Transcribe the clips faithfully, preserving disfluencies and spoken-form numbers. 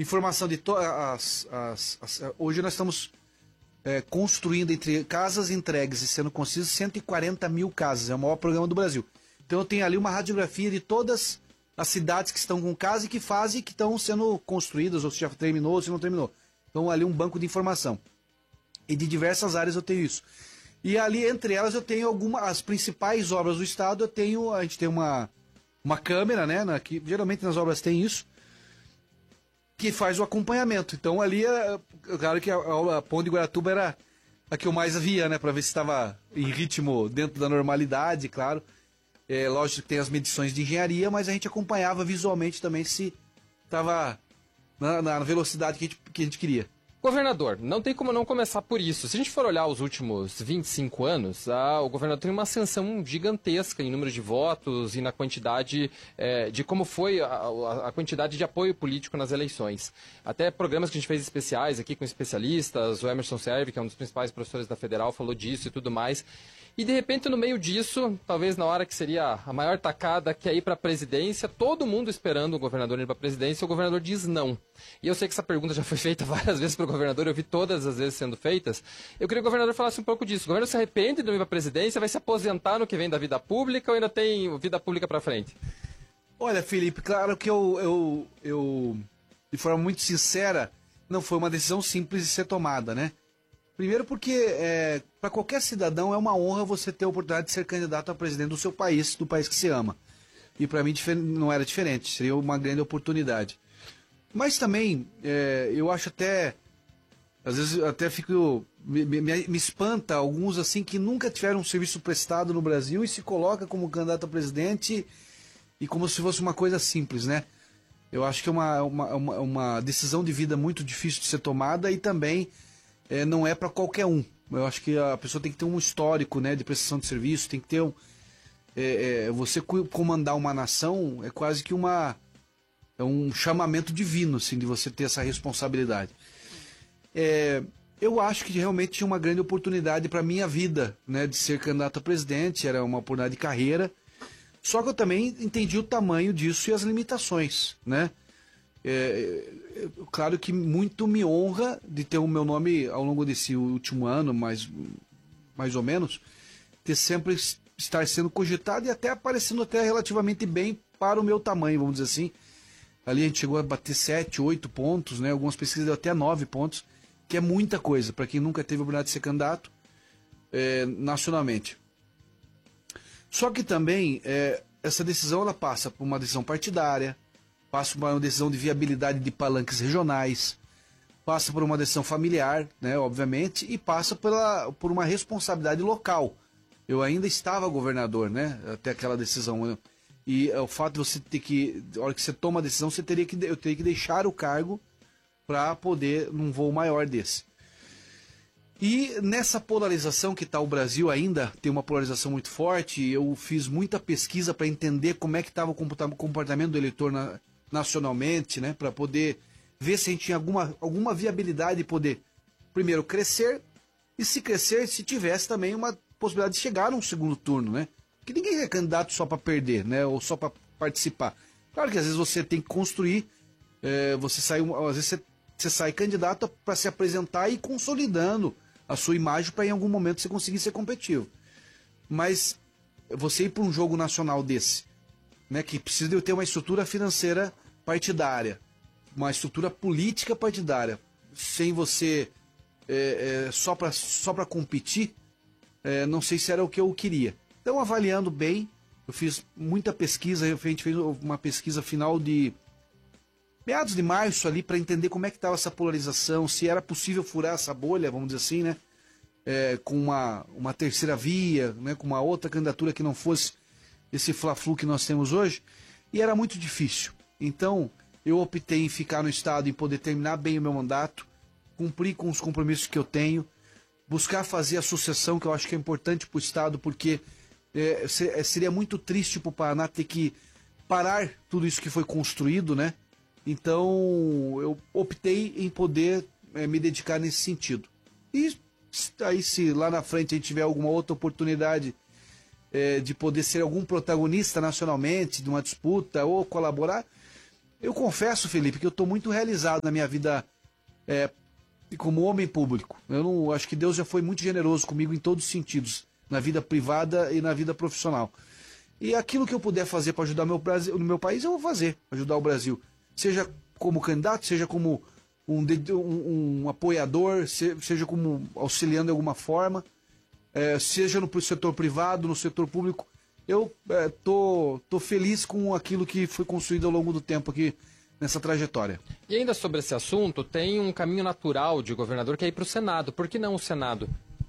informação de todas as, as, as... Hoje nós estamos é, construindo, entre casas entregues e sendo construídas, cento e quarenta mil casas. É o maior programa do Brasil. Então eu tenho ali uma radiografia de todas as cidades que estão com casa e que fazem, que estão sendo construídas, ou se já terminou, ou se não terminou. Então ali um banco de informação. E de diversas áreas eu tenho isso. E ali, entre elas, eu tenho algumas, as principais obras do estado, eu tenho, a gente tem uma, uma câmera, né, na, que geralmente nas obras tem isso, que faz o acompanhamento. Então ali, é, claro que a, a, a Ponte de Guaratuba era a que eu mais via, né, para ver se estava em ritmo dentro da normalidade, claro. É, lógico que tem as medições de engenharia, mas a gente acompanhava visualmente também se estava na, na velocidade que a gente, que a gente queria. Governador, não tem como não começar por isso. Se a gente for olhar os últimos vinte e cinco anos, ah, o governador tem uma ascensão gigantesca em número de votos e na quantidade eh, de como foi a, a, a quantidade de apoio político nas eleições. Até programas que a gente fez especiais aqui com especialistas, o Emerson Serve, que é um dos principais professores da Federal, falou disso e tudo mais. E de repente, no meio disso, talvez na hora que seria a maior tacada, que é ir para a presidência, todo mundo esperando o governador ir para a presidência, o governador diz não. E eu sei que essa pergunta já foi feita várias vezes para o governador, eu vi todas as vezes sendo feitas. Eu queria que o governador falasse um pouco disso. O governador se arrepende de não ir para a presidência, vai se aposentar no que vem da vida pública ou ainda tem vida pública para frente? Olha, Felipe, claro que eu, eu, eu, de forma muito sincera, não foi uma decisão simples de ser tomada, né? Primeiro porque, é, para qualquer cidadão, é uma honra você ter a oportunidade de ser candidato a presidente do seu país, do país que se ama. E para mim não era diferente, seria uma grande oportunidade. Mas também, é, eu acho até, às vezes até fico, me, me, me espanta alguns assim que nunca tiveram um serviço prestado no Brasil e se coloca como candidato a presidente e como se fosse uma coisa simples, né? Eu acho que é uma, uma, uma, uma decisão de vida muito difícil de ser tomada e também é, não é para qualquer um. Eu acho que a pessoa tem que ter um histórico, né, de prestação de serviço, tem que ter um... É, é, você comandar uma nação é quase que uma... É um chamamento divino, assim, de você ter essa responsabilidade. É, eu acho que realmente tinha uma grande oportunidade para a minha vida, né, de ser candidato a presidente, era uma oportunidade de carreira. Só que eu também entendi o tamanho disso e as limitações, né? É, é, claro que muito me honra de ter o meu nome ao longo desse último ano, mais, mais ou menos, ter sempre estar sendo cogitado e até aparecendo até relativamente bem para o meu tamanho, vamos dizer assim. Ali a gente chegou a bater sete, oito pontos, né? Algumas pesquisas deu até nove pontos, que é muita coisa para quem nunca teve a oportunidade de ser candidato é, nacionalmente. Só que também é, essa decisão ela passa por uma decisão partidária, passa por uma decisão de viabilidade de palanques regionais, passa por uma decisão familiar, né, obviamente, e passa pela, por uma responsabilidade local. Eu ainda estava governador, né, até aquela decisão. E é, o fato de você ter que, na hora que você toma a decisão, você teria que, eu teria que deixar o cargo para poder num voo maior desse. E nessa polarização que está o Brasil ainda, tem uma polarização muito forte, eu fiz muita pesquisa para entender como é que estava o comportamento do eleitor na, nacionalmente, né, para poder ver se a gente tinha alguma, alguma viabilidade de poder, primeiro, crescer, e se crescer, se tivesse também uma possibilidade de chegar num segundo turno, né? Porque ninguém é candidato só para perder, né, ou só para participar. Claro que às vezes você tem que construir, é, você sai, às vezes você, você sai candidato para se apresentar e ir consolidando a sua imagem para em algum momento você conseguir ser competitivo. Mas você ir para um jogo nacional desse, né, que precisa de ter uma estrutura financeira partidária, uma estrutura política partidária, sem você é, é, só para só para competir, é, não sei se era o que eu queria. Então, avaliando bem, eu fiz muita pesquisa, a gente fez uma pesquisa final de meados de março ali para entender como é que estava essa polarização, se era possível furar essa bolha, vamos dizer assim, né? É, com uma, uma terceira via, né? Com uma outra candidatura que não fosse esse fla-flu que nós temos hoje, e era muito difícil. Então, eu optei em ficar no Estado, em poder terminar bem o meu mandato, cumprir com os compromissos que eu tenho, buscar fazer a sucessão, que eu acho que é importante para o Estado, porque é, seria muito triste para o Paraná ter que parar tudo isso que foi construído, né? Então, eu optei em poder é, me dedicar nesse sentido. E aí, se lá na frente a gente tiver alguma outra oportunidade é, de poder ser algum protagonista nacionalmente de uma disputa ou colaborar, Eu confesso, Felipe, que eu estou muito realizado na minha vida é, como homem público. Eu não acho que Deus já foi muito generoso comigo em todos os sentidos, na vida privada e na vida profissional. E aquilo que eu puder fazer para ajudar meu Brasil, no meu país, eu vou fazer, ajudar o Brasil. Seja como candidato, seja como um, um, um apoiador, seja como auxiliando de alguma forma, é, seja no setor privado, no setor público. Eu é, tô, tô feliz com aquilo que foi construído ao longo do tempo aqui nessa trajetória. E ainda sobre esse assunto, tem um caminho natural de governador que é ir para o Senado. Por que não o Senado?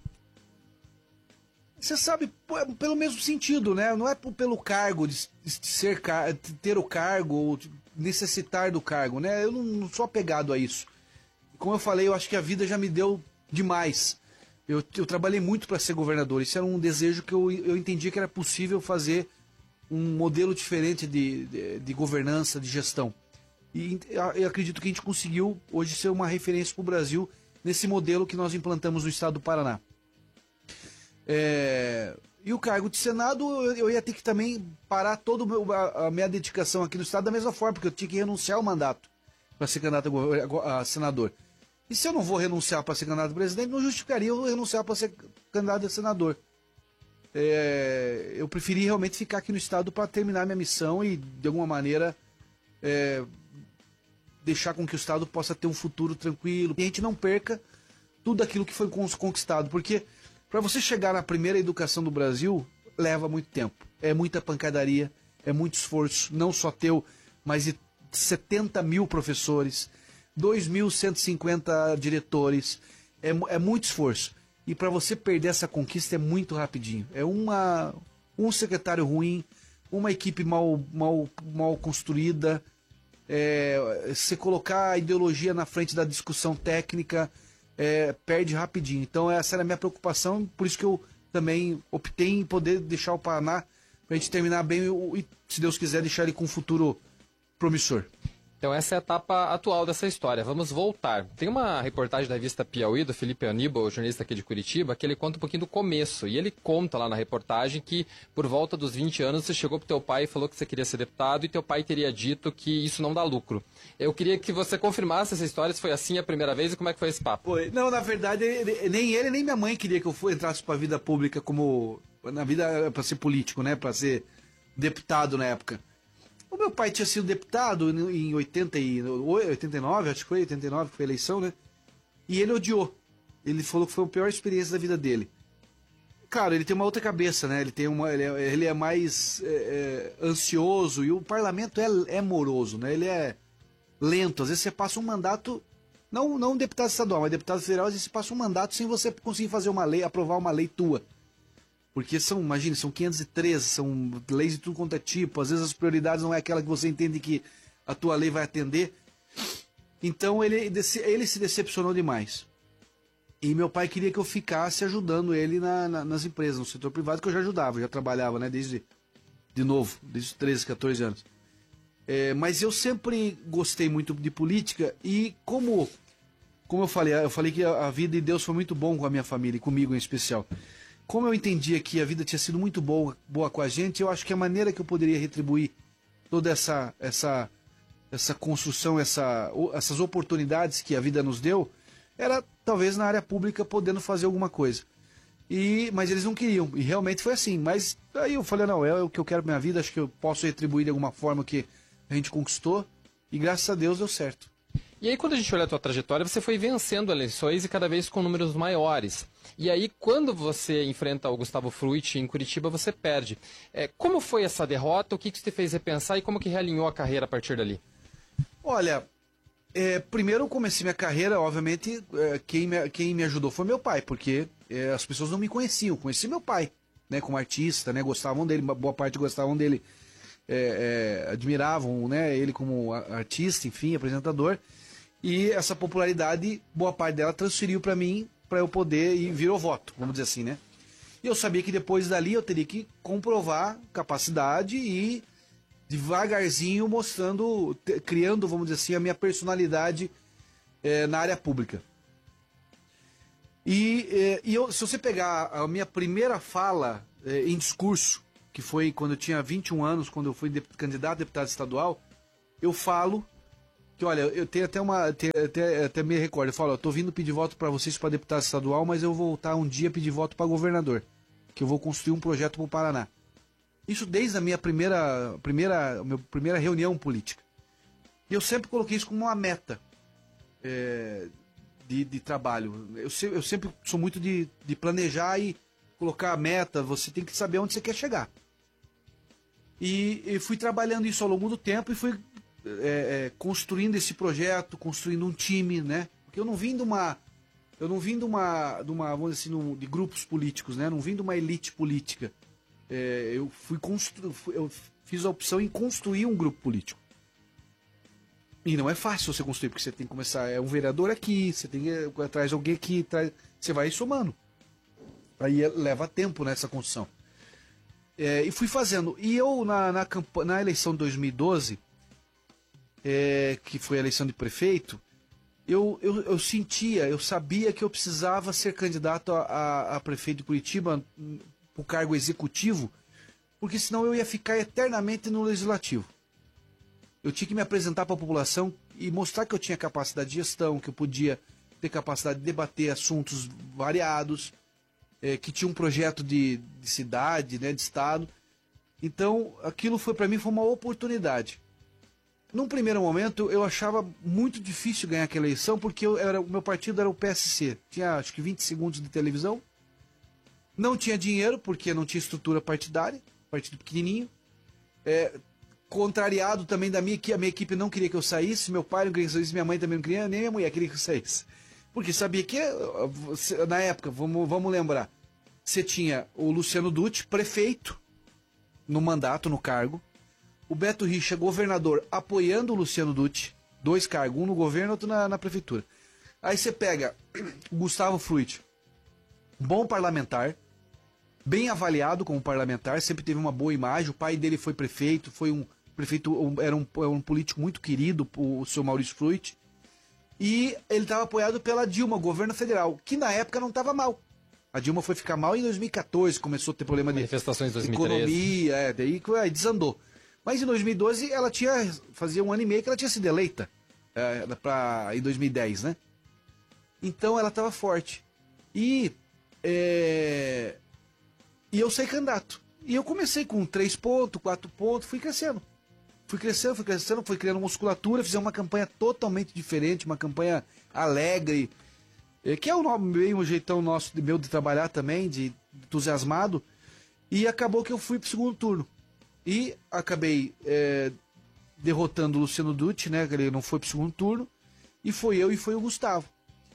Você sabe, pelo mesmo sentido, né? Não é pelo cargo, de ser, de ter o cargo ou necessitar do cargo, né? Eu não sou apegado a isso. Como eu falei, eu acho que a vida já me deu demais. Eu, eu trabalhei muito para ser governador. Isso era um desejo que eu, eu entendia que era possível fazer um modelo diferente de, de, de governança, de gestão. E eu acredito que a gente conseguiu hoje ser uma referência para o Brasil nesse modelo que nós implantamos no estado do Paraná. É, e o cargo de Senado, eu ia ter que também parar toda a minha dedicação aqui no estado da mesma forma, porque eu tinha que renunciar ao mandato para ser candidato a, a senador. E se eu não vou renunciar para ser candidato a presidente, não justificaria eu renunciar para ser candidato a senador. É, eu preferi realmente ficar aqui no estado para terminar minha missão e, de alguma maneira, é, deixar com que o estado possa ter um futuro tranquilo. E a gente não perca tudo aquilo que foi conquistado, porque para você chegar na primeira educação do Brasil, leva muito tempo. É muita pancadaria, é muito esforço, não só teu, mas de setenta mil professores, dois mil cento e cinquenta diretores, é, é muito esforço. E para você perder essa conquista é muito rapidinho. É uma, um secretário ruim, uma equipe mal, mal, mal construída, é, você colocar a ideologia na frente da discussão técnica, é, perde rapidinho. Então essa era a minha preocupação, por isso que eu também optei em poder deixar o Paraná para a gente terminar bem e, se Deus quiser, deixar ele com um futuro promissor. Então essa é a etapa atual dessa história. Vamos voltar. Tem uma reportagem da revista Piauí, do Felipe Aníbal, jornalista aqui de Curitiba, que ele conta um pouquinho do começo. E ele conta lá na reportagem que por volta dos vinte anos você chegou pro teu pai e falou que você queria ser deputado e teu pai teria dito que isso não dá lucro. Eu queria que você confirmasse essa história, se foi assim a primeira vez e como é que foi esse papo. Foi. Não, na verdade, ele, nem ele nem minha mãe queria que eu entrasse para a vida pública como... Na vida para ser político, né? Para ser deputado na época. O meu pai tinha sido deputado em oitenta e nove, acho que foi oitenta e nove, que foi a eleição, né? E ele odiou. Ele falou que foi a pior experiência da vida dele. Cara, ele tem uma outra cabeça, né? Ele, tem uma, ele, é, ele é mais é, é, ansioso e o parlamento é, é moroso, né? Ele é lento. Às vezes você passa um mandato, não, não um deputado estadual, mas deputado federal, às vezes você passa um mandato sem você conseguir fazer uma lei, aprovar uma lei tua. Porque são, imagine, são quinhentos e treze, são leis de tudo quanto é tipo, às vezes as prioridades não é aquela que você entende que a tua lei vai atender. Então ele, ele se decepcionou demais. E meu pai queria que eu ficasse ajudando ele na, na, nas empresas, no setor privado, que eu já ajudava, eu já trabalhava, né, desde, de novo, desde os treze, quatorze anos. É, mas eu sempre gostei muito de política e como, como eu falei, eu falei que a, a vida de Deus foi muito bom com a minha família e comigo em especial. Como eu entendia que a vida tinha sido muito boa, boa com a gente, eu acho que a maneira que eu poderia retribuir toda essa, essa, essa construção, essa, essas oportunidades que a vida nos deu, era talvez na área pública podendo fazer alguma coisa. E, mas eles não queriam, e realmente foi assim. Mas aí eu falei, não, é o que eu quero pra minha vida, acho que eu posso retribuir de alguma forma o que a gente conquistou, e graças a Deus deu certo. E aí, quando a gente olha a tua trajetória, você foi vencendo eleições e cada vez com números maiores. E aí, quando você enfrenta o Gustavo Fruit em Curitiba, você perde. É, como foi essa derrota? O que, que você te fez repensar e como que realinhou a carreira a partir dali? Olha, é, primeiro eu comecei minha carreira, obviamente, é, quem, me, quem me ajudou foi meu pai, porque é, as pessoas não me conheciam. Conheci meu pai, né, como artista, né, gostavam dele, boa parte gostavam dele, é, é, admiravam, né, ele como artista, enfim, apresentador. E essa popularidade, boa parte dela transferiu para mim, para eu poder, e virou voto, vamos dizer assim, né? E eu sabia que depois dali eu teria que comprovar capacidade e devagarzinho mostrando, criando, vamos dizer assim, a minha personalidade é, na área pública. E, é, e eu, se você pegar a minha primeira fala é, em discurso, que foi quando eu tinha vinte e um anos, quando eu fui de, candidato a deputado estadual, eu falo que, olha, eu tenho até uma, tenho, até, até me recordo, eu falo, eu tô vindo pedir voto para vocês para deputado estadual, mas eu vou voltar um dia pedir voto para governador, que eu vou construir um projeto para o Paraná. Isso desde a minha primeira, primeira, minha primeira reunião política. E eu sempre coloquei isso como uma meta é, de, de trabalho. Eu, se, eu sempre sou muito de, de planejar e colocar a meta, você tem que saber onde você quer chegar. E, e fui trabalhando isso ao longo do tempo e fui é, é, construindo esse projeto, construindo um time, né? Porque eu não vim de uma, eu não vim de uma, de uma, vamos dizer assim, de grupos políticos, né? Não vim de uma elite política. É, eu fui constru... eu fiz a opção em construir um grupo político. E não é fácil você construir, porque você tem que começar, é um vereador aqui, você tem que atrás de alguém aqui, traz... você vai somando. Aí leva tempo nessa construção. É, e fui fazendo. E eu, na, na, camp... na eleição de dois mil e doze, é, que foi a eleição de prefeito, eu, eu, eu sentia, eu sabia que eu precisava ser candidato a, a, a prefeito de Curitiba para o cargo executivo, porque senão eu ia ficar eternamente no legislativo. Eu tinha que me apresentar para a população e mostrar que eu tinha capacidade de gestão, que eu podia ter capacidade de debater assuntos variados, é, que tinha um projeto de, de cidade, né, de estado. Então, aquilo foi para mim foi uma oportunidade. Num primeiro momento, eu achava muito difícil ganhar aquela eleição, porque eu era, o meu partido era o P S C. Tinha, acho que, vinte segundos de televisão. Não tinha dinheiro, porque não tinha estrutura partidária, partido pequenininho. É, contrariado também da minha, que a minha equipe não queria que eu saísse, meu pai não queria que eu saísse, minha mãe também não queria, nem minha mulher queria que eu saísse. Porque sabia que, na época, vamos, vamos lembrar, você tinha o Luciano Dutti, prefeito, no mandato, no cargo, o Beto Richa, governador, apoiando o Luciano Dutti, dois cargos, um no governo, outro na, na prefeitura. Aí você pega o Gustavo Fruit, bom parlamentar, bem avaliado como parlamentar, sempre teve uma boa imagem, o pai dele foi prefeito, foi um prefeito, um, era um, um político muito querido, o, o seu Maurício Fruit, e ele estava apoiado pela Dilma, governo federal, que na época não estava mal. A Dilma foi ficar mal em dois mil e quatorze, começou a ter problema de manifestações em dois mil e treze. Economia, é, daí aí desandou. Mas em dois mil e doze ela tinha, fazia um ano e meio que ela tinha sido eleita, é, pra, em dois mil e dez, né? Então ela estava forte. E, é, e eu saí candidato. E eu comecei com três pontos, quatro pontos, fui crescendo. Fui crescendo, fui crescendo, fui criando musculatura, fizemos uma campanha totalmente diferente, uma campanha alegre, que é o mesmo jeitão nosso, meu de trabalhar também, de entusiasmado, e acabou que eu fui pro segundo turno. E acabei é, derrotando o Luciano Dutti, né, que ele não foi pro segundo turno, e foi eu e foi o Gustavo.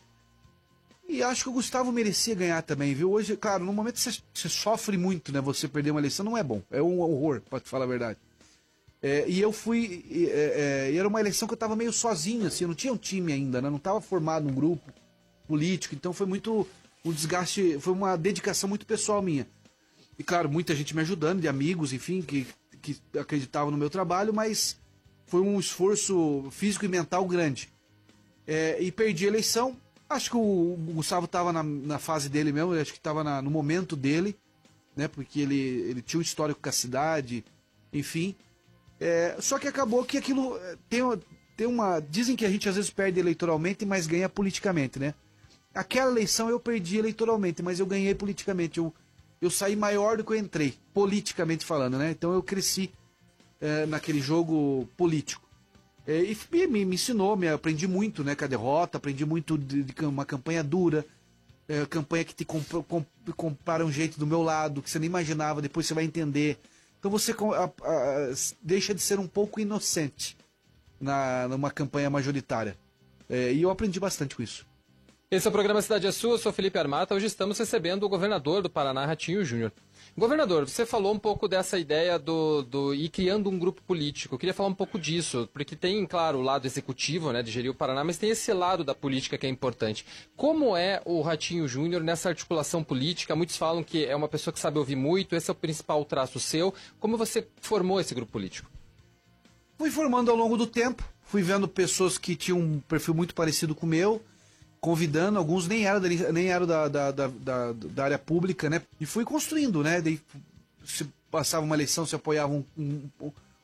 E acho que o Gustavo merecia ganhar também, viu? Hoje, claro, no momento você, você sofre muito, né, você perder uma eleição não é bom, é um horror, pra te falar a verdade. É, e eu fui, é, é, era uma eleição que eu estava meio sozinho, assim, eu não tinha um time ainda, né, não estava formado um grupo político, então foi muito um desgaste, foi uma dedicação muito pessoal minha. E claro, muita gente me ajudando, de amigos, enfim, que, que acreditavam no meu trabalho, mas foi um esforço físico e mental grande. É, e perdi a eleição, acho que o, o Gustavo estava na, na fase dele mesmo, acho que estava no momento dele, né, porque ele, ele tinha um histórico com a cidade, enfim. É, só que acabou que aquilo tem, tem uma... Dizem que a gente às vezes perde eleitoralmente, mas ganha politicamente, né? Aquela eleição eu perdi eleitoralmente, mas eu ganhei politicamente. Eu, eu saí maior do que eu entrei, politicamente falando, né? Então eu cresci é, naquele jogo político. É, e me, me ensinou, me aprendi muito, né, com a derrota, aprendi muito de, de uma campanha dura, é, campanha que te comp, comp, compara um jeito do meu lado, que você nem imaginava, depois você vai entender. Então você a, a, deixa de ser um pouco inocente na, numa campanha majoritária. É, e eu aprendi bastante com isso. Esse é o programa Cidade é Sua, eu sou Felipe Armata. Hoje estamos recebendo o governador do Paraná, Ratinho Júnior. Governador, você falou um pouco dessa ideia do, do ir criando um grupo político. Eu queria falar um pouco disso, porque tem, claro, o lado executivo, né, de gerir o Paraná, mas tem esse lado da política que é importante. Como é o Ratinho Júnior nessa articulação política? Muitos falam que é uma pessoa que sabe ouvir muito, esse é o principal traço seu. Como você formou esse grupo político? Fui formando ao longo do tempo, fui vendo pessoas que tinham um perfil muito parecido com o meu, convidando, alguns nem eram, nem eram da, da, da, da, da área pública, né? E fui construindo, né? Daí, se passava uma eleição, se apoiava um, um,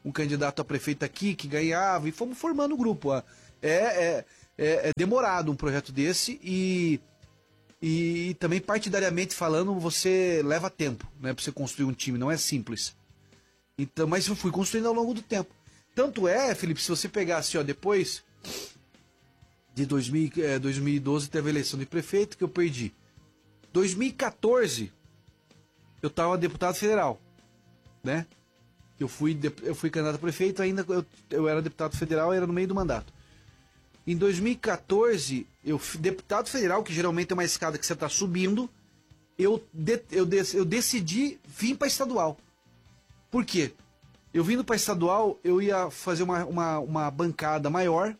um candidato a prefeito aqui que ganhava, e fomos formando o grupo. É, é, é, é demorado um projeto desse e, e também partidariamente falando, você leva tempo, né, para você construir um time, não é simples. Então, mas eu fui construindo ao longo do tempo. Tanto é, Felipe, se você pegasse, ó, depois de dois mil, é, dois mil e doze teve a eleição de prefeito que eu perdi. dois mil e quatorze eu estava deputado federal, né? Eu fui, eu fui candidato a prefeito, ainda eu, eu era deputado federal, era no meio do mandato. Em dois mil e quatorze, eu deputado federal, que geralmente é uma escada que você está subindo, eu, de, eu, de, eu decidi vir para estadual. Por quê? Eu vindo para estadual, eu ia fazer uma, uma, uma bancada maior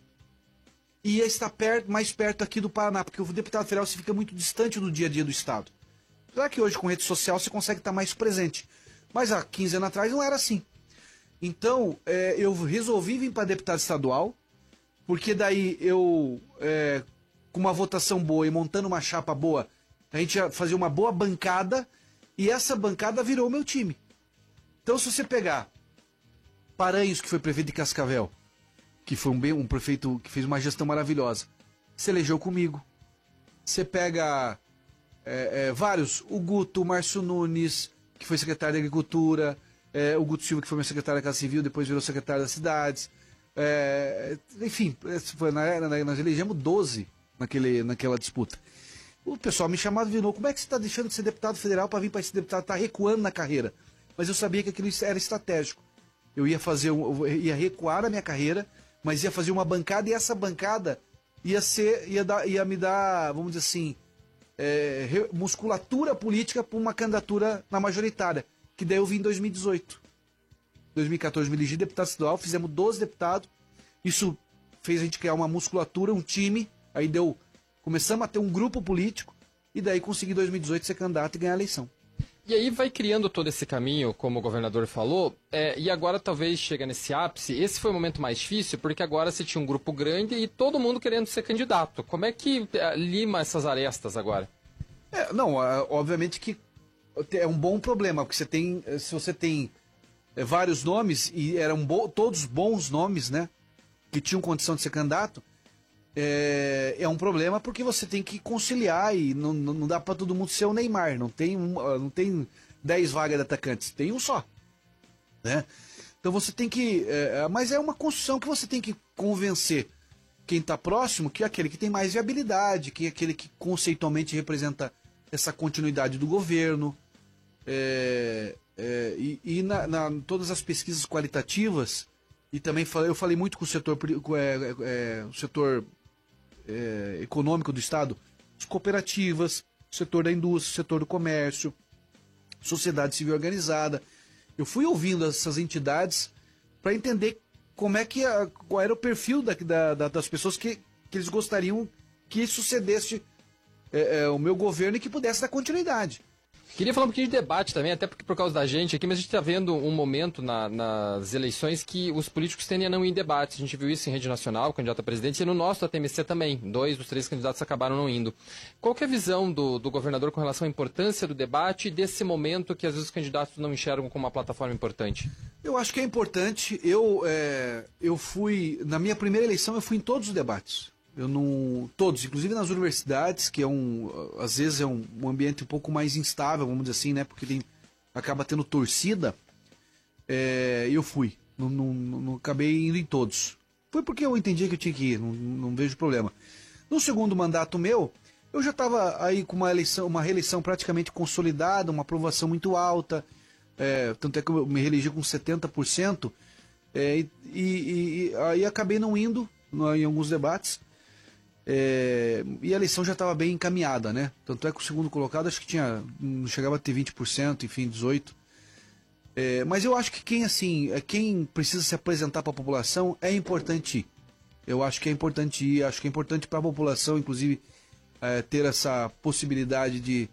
e ia estar perto, mais perto aqui do Paraná, porque o deputado federal você fica muito distante do dia a dia do estado. Claro que hoje com rede social você consegue estar mais presente, mas há quinze anos atrás não era assim. Então, é, eu resolvi vir para deputado estadual, porque daí eu, é, com uma votação boa e montando uma chapa boa, a gente ia fazer uma boa bancada e essa bancada virou o meu time. Então, se você pegar Paranhos, que foi prefeito de Cascavel, que foi um, bem, um prefeito que fez uma gestão maravilhosa, se elegeu comigo. Você pega é, é, vários, o Guto, o Márcio Nunes, que foi secretário de Agricultura, é, o Guto Silva, que foi meu secretário da Casa Civil, depois virou secretário das Cidades. É, enfim, foi, na, na, nós elegemos doze naquele, naquela disputa. O pessoal me chamava de novo, como é que você está deixando de ser deputado federal para vir para esse deputado? Está recuando na carreira. Mas eu sabia que aquilo era estratégico. Eu ia fazer, um, eu ia recuar a minha carreira, mas ia fazer uma bancada e essa bancada ia ser, ia, dar, ia me dar, vamos dizer assim, é, musculatura política para uma candidatura na majoritária, que daí eu vim em dois mil e dezoito. dois mil e quatorze me elegi deputado estadual, fizemos doze deputados, isso fez a gente criar uma musculatura, um time, aí deu, começamos a ter um grupo político, e daí consegui em dois mil e dezoito ser candidato e ganhar a eleição. E aí vai criando todo esse caminho, como o governador falou, é, e agora talvez chega nesse ápice. Esse foi o momento mais difícil, porque agora você tinha um grupo grande e todo mundo querendo ser candidato. Como é que é, lima essas arestas agora? É, não, obviamente que é um bom problema, porque você tem, se você tem vários nomes, e eram bo todos bons nomes, né, que tinham condição de ser candidato, É, é um problema porque você tem que conciliar e não, não dá para todo mundo ser o Neymar. Não tem, um, não tem dez vagas de atacantes, tem um só, né? Então você tem que... É, mas é uma construção que você tem que convencer quem está próximo que é aquele que tem mais viabilidade, que é aquele que conceitualmente representa essa continuidade do governo. É, é, e e na, na, todas as pesquisas qualitativas, e também falei, eu falei muito com o setor... É, é, o setor É, econômico do Estado, as cooperativas, o setor da indústria, o setor do comércio, sociedade civil organizada. Eu fui ouvindo essas entidades para entender como é que a, qual era o perfil da, da, das pessoas que, que eles gostariam que sucedesse é, é, o meu governo e que pudesse dar continuidade. Queria falar um pouquinho de debate também, até porque por causa da gente aqui, mas a gente está vendo um momento na, nas eleições que os políticos tendem a não ir em debate. A gente viu isso em rede nacional, candidato a presidente, e no nosso da T M C também. Dois dos três candidatos acabaram não indo. Qual que é a visão do, do governador com relação à importância do debate e desse momento que às vezes os candidatos não enxergam como uma plataforma importante? Eu acho que é importante. Eu, é, eu fui, na minha primeira eleição, eu fui em todos os debates. Eu não, todos, inclusive nas universidades, que é um, às vezes é um, um ambiente um pouco mais instável, vamos dizer assim, né? Porque tem, acaba tendo torcida. É, eu fui, não, não, não acabei indo em todos. Foi porque eu entendi que eu tinha que ir, não, não vejo problema. No segundo mandato meu, eu já estava aí com uma eleição, uma reeleição praticamente consolidada, uma aprovação muito alta. É, tanto é que eu me reelegi com setenta por cento. É, e, e, e aí acabei não indo no, em alguns debates. É, e a eleição já estava bem encaminhada, né? Tanto é que o segundo colocado acho que tinha, não chegava a ter vinte por cento, enfim, dezoito por cento. É, mas eu acho que quem, assim, quem precisa se apresentar para a população é importante ir. Eu acho que é importante ir, acho que é importante para a população, inclusive, é, ter essa possibilidade de,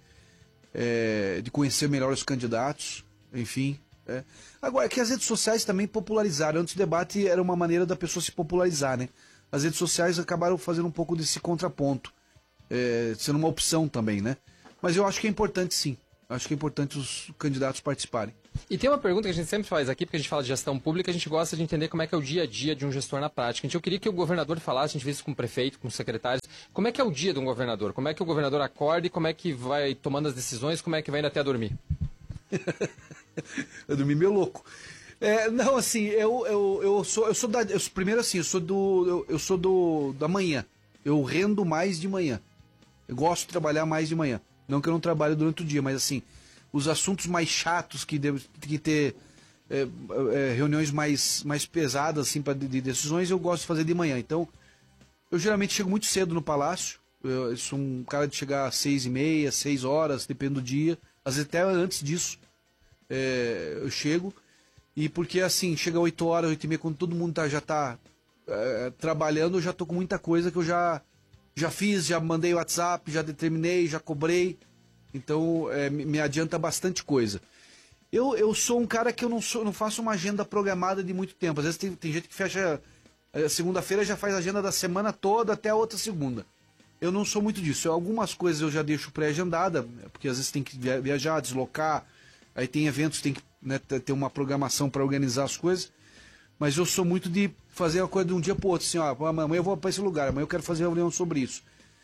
é, de conhecer melhor os candidatos, enfim. É. Agora, é que as redes sociais também popularizaram. Antes o debate era uma maneira da pessoa se popularizar, né? As redes sociais acabaram fazendo um pouco desse contraponto, é, sendo uma opção também, né? Mas eu acho que é importante sim, acho que é importante os candidatos participarem. E tem uma pergunta que a gente sempre faz aqui, porque a gente fala de gestão pública, a gente gosta de entender como é que é o dia a dia de um gestor na prática. Então eu queria que o governador falasse, a gente vê isso com o prefeito, com os secretários, como é que é o dia de um governador? Como é que o governador acorda e como é que vai tomando as decisões, como é que vai indo até a dormir? Eu dormi meio louco. É, não, assim, eu, eu, eu sou, eu sou da. Eu, primeiro assim, eu sou do. Eu, eu sou do da manhã. Eu rendo mais de manhã. Eu gosto de trabalhar mais de manhã. Não que eu não trabalhe durante o dia, mas assim, os assuntos mais chatos que deve que ter é, é, reuniões mais, mais pesadas assim, pra, de, de decisões, eu gosto de fazer de manhã. Então, eu geralmente chego muito cedo no palácio. Eu, eu sou um cara de chegar às seis e meia, seis horas, depende do dia. Às vezes até antes disso é, eu chego. E porque assim, chega às oito horas, oito e meia, quando todo mundo tá, já está é, trabalhando, eu já tô com muita coisa que eu já, já fiz, já mandei WhatsApp, já determinei, já cobrei. Então é, me adianta bastante coisa. Eu, eu sou um cara que eu não, sou, não faço uma agenda programada de muito tempo. Às vezes tem, tem gente que fecha segunda-feira, já faz a agenda da semana toda até a outra segunda. Eu não sou muito disso. Eu, algumas coisas eu já deixo pré-agendada, porque às vezes tem que viajar, deslocar, aí tem eventos, tem que, né, ter uma programação para organizar as coisas. Mas eu sou muito de fazer a coisa de um dia para o outro, assim, ó, amanhã eu vou para esse lugar, amanhã eu quero fazer uma reunião sobre isso.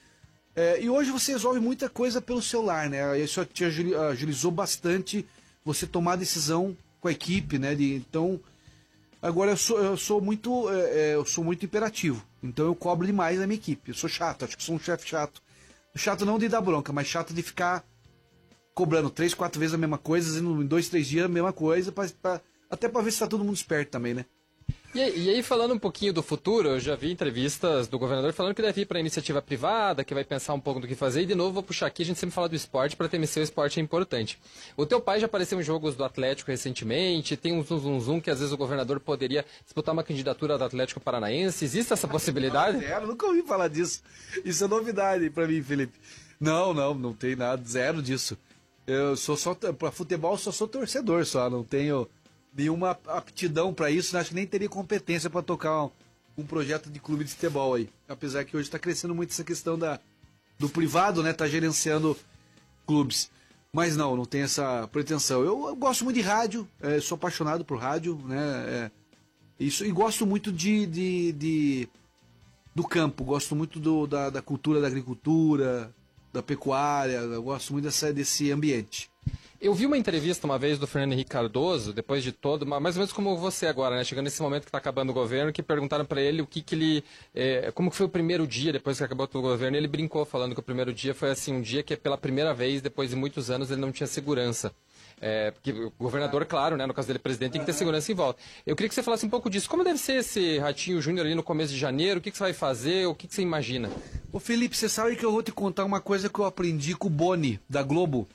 É, e hoje você resolve muita coisa pelo celular, né? Isso te agilizou bastante você tomar a decisão com a equipe, né? De, então, agora eu sou, eu sou muito, é, eu sou muito imperativo. Então eu cobro demais a minha equipe. Eu sou chato, acho que sou um chefe chato. Chato não de dar bronca, mas chato de ficar cobrando três, quatro vezes a mesma coisa, em dois, três dias a mesma coisa, pra, pra, até para ver se tá todo mundo esperto também, né? E, e aí, falando um pouquinho do futuro, eu já vi entrevistas do governador falando que deve ir para a iniciativa privada, que vai pensar um pouco do que fazer. E, de novo, vou puxar aqui, a gente sempre fala do esporte, para T M C o esporte é importante. O teu pai já apareceu em jogos do Atlético recentemente, tem um zum, zum, zum que às vezes o governador poderia disputar uma candidatura do Atlético Paranaense. Existe essa possibilidade? Zero, nunca ouvi falar disso. Isso é novidade para mim, Felipe. Não, não, não tem nada, zero disso. Eu sou só, para futebol, eu só sou torcedor, só, não tenho nenhuma aptidão para isso, acho que nem teria competência para tocar um, um projeto de clube de futebol aí. Apesar que hoje está crescendo muito essa questão da, do privado, né? Tá gerenciando clubes. Mas não, não tem essa pretensão. Eu, eu gosto muito de rádio, é, sou apaixonado por rádio, né? É, isso, e gosto muito de, de, de do campo, gosto muito do, da, da cultura da agricultura, da pecuária, eu gosto muito dessa, desse ambiente. Eu vi uma entrevista uma vez do Fernando Henrique Cardoso, depois de todo, mais ou menos como você agora, né? Chegando nesse momento que está acabando o governo, que perguntaram para ele o que que ele, é, como que foi o primeiro dia depois que acabou o governo. E ele brincou falando que o primeiro dia foi assim um dia que pela primeira vez, depois de muitos anos, ele não tinha segurança. É, porque o governador, claro, né, no caso dele, presidente, tem que ter segurança em volta. Eu queria que você falasse um pouco disso. Como deve ser esse Ratinho Júnior ali no começo de janeiro? O que, que você vai fazer? O que, que você imagina? Ô Felipe, você sabe que eu vou te contar uma coisa que eu aprendi com o Boni, da Globo.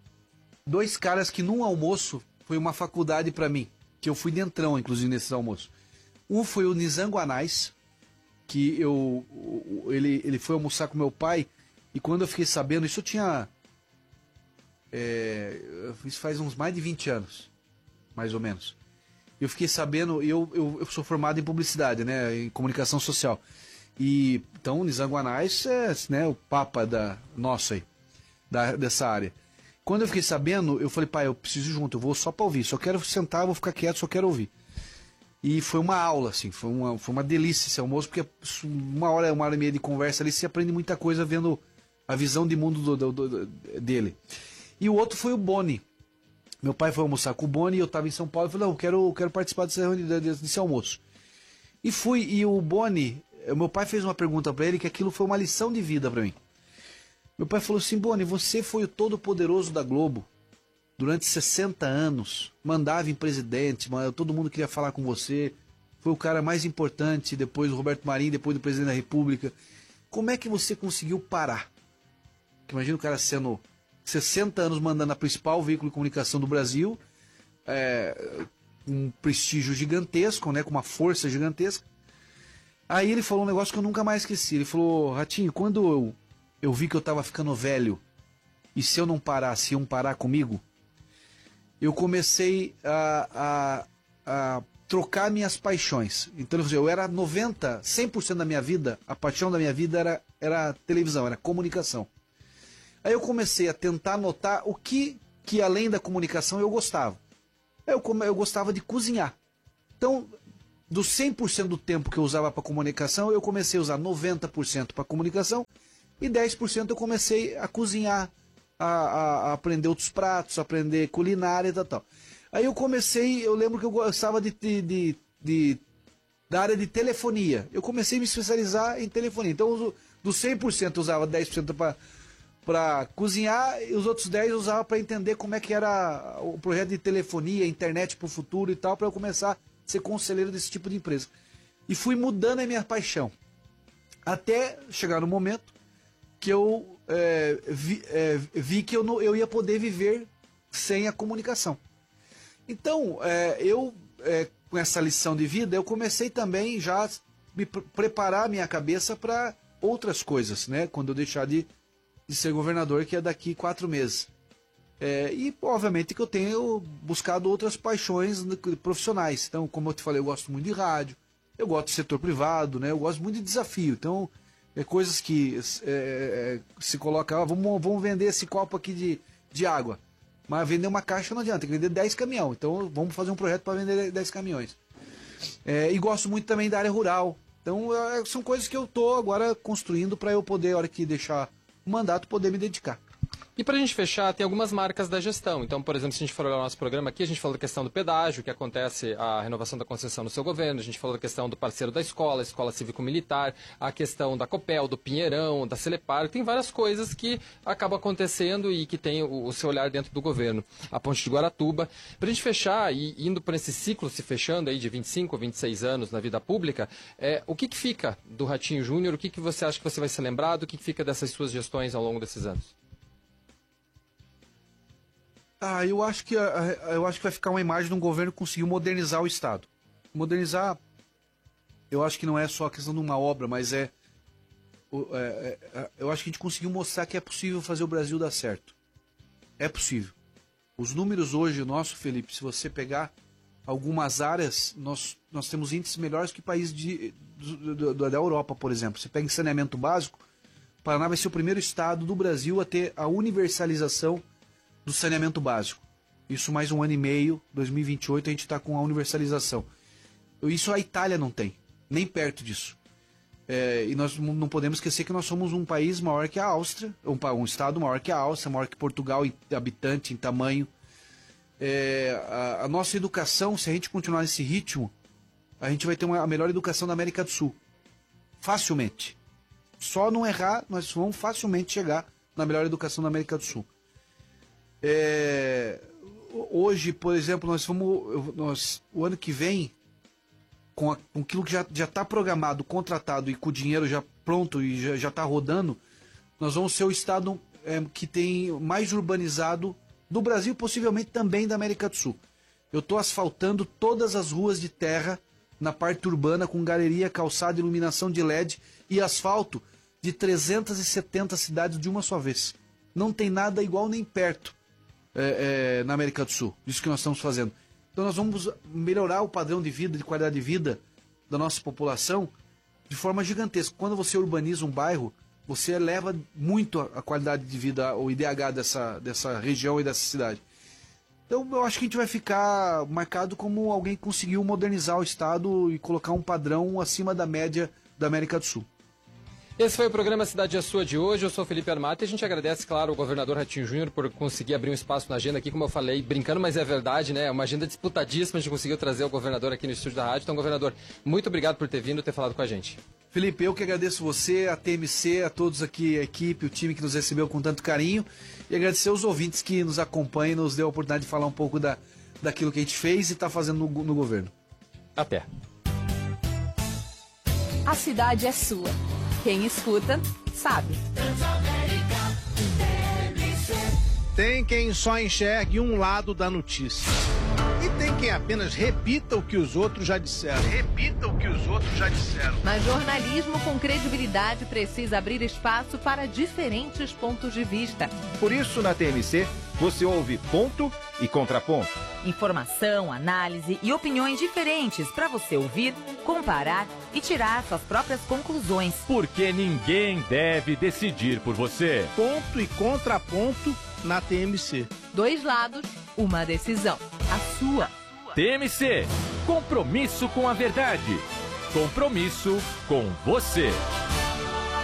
Dois caras que num almoço foi uma faculdade para mim, que eu fui dentrão, inclusive, nesses almoços. Um foi o Nizam Anais, que eu, ele, ele foi almoçar com meu pai, e quando eu fiquei sabendo, isso eu tinha... É, isso faz uns mais de vinte anos, mais ou menos. Eu fiquei sabendo, eu, eu, eu sou formado em publicidade, né, em comunicação social. E, então, o Nizam Anais é, né, o papa da nossa aí, da, dessa área. Quando eu fiquei sabendo, eu falei, pai, eu preciso ir junto, eu vou só para ouvir, só quero sentar, vou ficar quieto, só quero ouvir. E foi uma aula, assim, foi uma, foi uma delícia esse almoço, porque uma hora, uma hora e meia de conversa ali, você aprende muita coisa vendo a visão de mundo do, do, do, dele. E o outro foi o Boni. Meu pai foi almoçar com o Boni, eu estava em São Paulo, eu falei, não, eu quero, eu quero participar desse, desse almoço. E fui, e o Boni, meu pai fez uma pergunta para ele, que aquilo foi uma lição de vida para mim. Meu pai falou assim, Boni, você foi o todo-poderoso da Globo durante sessenta anos, mandava em presidente, todo mundo queria falar com você, foi o cara mais importante, depois do Roberto Marinho, depois do presidente da República. Como é que você conseguiu parar? Imagina o cara sendo sessenta anos mandando a principal veículo de comunicação do Brasil, é, um prestígio gigantesco, né, com uma força gigantesca. Aí ele falou um negócio que eu nunca mais esqueci. Ele falou, Ratinho, quando eu eu vi que eu estava ficando velho, e se eu não parasse, iam parar comigo, eu comecei a, a, a trocar minhas paixões. Então eu era noventa, cem por cento da minha vida, a paixão da minha vida era, era televisão, era comunicação. Aí eu comecei a tentar notar o que, que além da comunicação eu gostava. Eu, eu gostava de cozinhar. Então, dos cem por cento do tempo que eu usava para comunicação, eu comecei a usar noventa por cento para comunicação e dez por cento eu comecei a cozinhar, a, a, a aprender outros pratos, a aprender culinária e tal, tal. Aí eu comecei, eu lembro que eu gostava de, de, de, de, da área de telefonia. Eu comecei a me especializar em telefonia. Então, dos cem por cento eu usava dez por cento para para cozinhar e os outros dez eu usava para entender como é que era o projeto de telefonia, internet para o futuro e tal, para eu começar a ser conselheiro desse tipo de empresa. E fui mudando a minha paixão. Até chegar no momento que eu é, vi, é, vi que eu, não, eu ia poder viver sem a comunicação. Então, é, eu, é, com essa lição de vida, eu comecei também já a me pre preparar a minha cabeça para outras coisas, né? Quando eu deixar de, de ser governador, que é daqui quatro meses. É, e, obviamente, que eu tenho buscado outras paixões profissionais. Então, como eu te falei, eu gosto muito de rádio, eu gosto do setor privado, né? Eu gosto muito de desafio. Então, é coisas que é, se coloca, ah, vamos, vamos vender esse copo aqui de, de água. Mas vender uma caixa não adianta, tem que vender dez caminhões. Então, vamos fazer um projeto para vender dez caminhões. É, e gosto muito também da área rural. Então, é, são coisas que eu estou agora construindo para eu poder, na hora que deixar o mandato, poder me dedicar. E para a gente fechar, tem algumas marcas da gestão. Então, por exemplo, se a gente for olhar o nosso programa aqui, a gente falou da questão do pedágio, que acontece a renovação da concessão no seu governo, a gente falou da questão do parceiro da escola, a escola cívico-militar, a questão da Copel, do Pinheirão, da Celepar, tem várias coisas que acabam acontecendo e que tem o, o seu olhar dentro do governo. A Ponte de Guaratuba. Para a gente fechar, e indo por esse ciclo se fechando aí de vinte e cinco, vinte e seis anos na vida pública, é, o que, que fica do Ratinho Júnior? O que, que você acha que você vai ser lembrado? O que, que fica dessas suas gestões ao longo desses anos? Ah, eu acho que eu acho que vai ficar uma imagem de um governo que conseguiu modernizar o Estado. Modernizar, eu acho que não é só a questão de uma obra, mas é, é, é eu acho que a gente conseguiu mostrar que é possível fazer o Brasil dar certo. É possível. Os números hoje, nosso, Felipe, se você pegar algumas áreas, nós, nós temos índices melhores que países de, do, do, da Europa, por exemplo. Você pega em saneamento básico, o Paraná vai ser o primeiro estado do Brasil a ter a universalização do saneamento básico. Isso mais um ano e meio, dois mil e vinte e oito, a gente está com a universalização. Isso a Itália não tem, nem perto disso. É, e nós não podemos esquecer que nós somos um país maior que a Áustria, um, um estado maior que a Áustria, maior que Portugal em habitante, em tamanho. É, a, a nossa educação, se a gente continuar nesse ritmo, a gente vai ter uma, a melhor educação da América do Sul. Facilmente. Só não errar, nós vamos facilmente chegar na melhor educação da América do Sul. É, hoje, por exemplo, nós vamos, nós, o ano que vem, com, a, com aquilo que já está programado, contratado e com o dinheiro já pronto e já está rodando, nós vamos ser o estado é, que tem mais urbanizado do Brasil, possivelmente também da América do Sul. Eu estou asfaltando todas as ruas de terra na parte urbana com galeria, calçada, iluminação de L E D e asfalto de trezentas e setenta cidades de uma só vez. Não tem nada igual nem perto. É, é, na América do Sul, isso que nós estamos fazendo. Então nós vamos melhorar o padrão de vida, de qualidade de vida da nossa população de forma gigantesca. Quando você urbaniza um bairro, você eleva muito a, a qualidade de vida, o I D H dessa, dessa região e dessa cidade. Então eu acho que a gente vai ficar marcado como alguém que conseguiu modernizar o Estado e colocar um padrão acima da média da América do Sul. Esse foi o programa Cidade é Sua de hoje. Eu sou Felipe Armato e a gente agradece, claro, ao governador Ratinho Júnior por conseguir abrir um espaço na agenda aqui, como eu falei, brincando, mas é verdade, né? É uma agenda disputadíssima, a gente conseguiu trazer o governador aqui no estúdio da rádio. Então, governador, muito obrigado por ter vindo e ter falado com a gente. Felipe, eu que agradeço você, a T M C, a todos aqui, a equipe, o time que nos recebeu com tanto carinho e agradecer aos ouvintes que nos acompanham e nos deu a oportunidade de falar um pouco da, daquilo que a gente fez e está fazendo no, no governo. Até. A cidade é sua. Quem escuta, sabe. Tem quem só enxergue um lado da notícia. E tem quem apenas repita o que os outros já disseram. Repita o que os outros já disseram. Mas jornalismo com credibilidade precisa abrir espaço para diferentes pontos de vista. Por isso, na T M C, você ouve ponto e contraponto. Informação, análise e opiniões diferentes para você ouvir, comparar e tirar suas próprias conclusões. Porque ninguém deve decidir por você. Ponto e contraponto na T M C. Dois lados, uma decisão. a sua. T M C, compromisso com a verdade. Compromisso com você.